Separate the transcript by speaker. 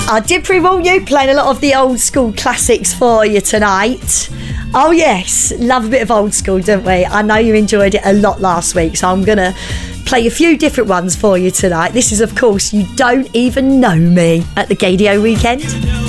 Speaker 1: I did pre-warn you, playing a lot of the old school classics for you tonight. Oh yes, love a bit of old school, don't we? I know you enjoyed it a lot last week, so I'm going to play a few different ones for you tonight. This is, of course, You Don't Even Know Me at the Gaydio Weekend.